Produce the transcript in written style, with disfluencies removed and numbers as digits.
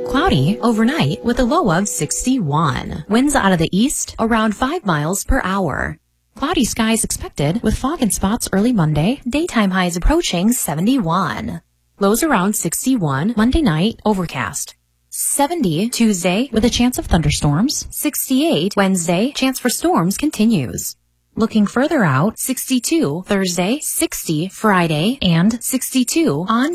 Cloudy overnight with a low of 61. Winds out of the east around 5 miles per hour. Cloudy skies expected with fog and spots early Monday. Daytime highs approaching 71. Lows around 61. Monday night, overcast. 70 Tuesday with a chance of thunderstorms. 68 Wednesday, chance for storms continues. Looking further out, 62 Thursday, 60 Friday, and 62 on